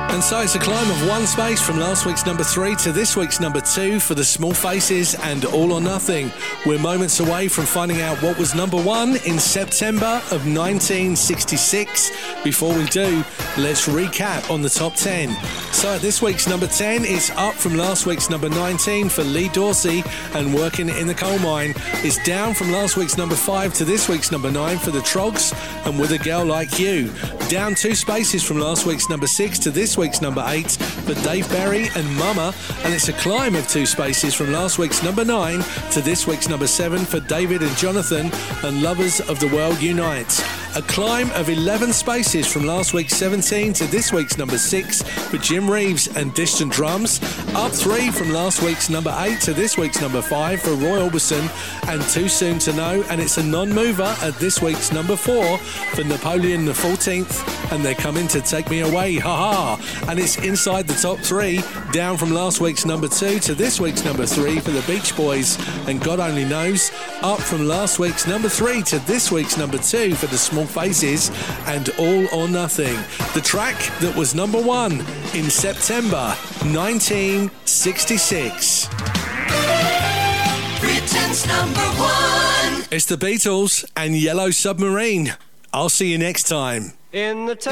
And so it's a climb of one space from last week's number 3 to this week's number 2 for the Small Faces and All or Nothing. We're moments away from finding out what was number 1 in September of 1966. Before we do, let's recap on the top 10. So this week's number 10 is up from last week's number 19 for Lee Dorsey and Working in the Coal Mine. It's down from last week's number 5 to this week's number 9 for the Trogs and With a Girl Like You. Down 2 spaces from last week's number 6 to this week's number 8 for Dave Berry and Mama, and it's a climb of 2 spaces from last week's number 9 to this week's number 7 for David and Jonathan and Lovers of the World Unite. A climb of 11 spaces from last week's 17 to this week's number 6 for Jim Reeves and Distant Drums. Up 3 from last week's number 8 to this week's number 5 for Roy Orbison and Too Soon to Know, and it's a non-mover at this week's number 4 for Napoleon the 14th, and they're coming to Take Me Away, haha. And it's inside the top 3, down from last week's number 2 to this week's number 3 for the Beach Boys and God Only Knows. Up from last week's number 3 to this week's number 2 for the Small Faces and All or Nothing. The track that was number 1 in September 1966. Britain's number 1. It's the Beatles and Yellow Submarine. I'll see you next time. In the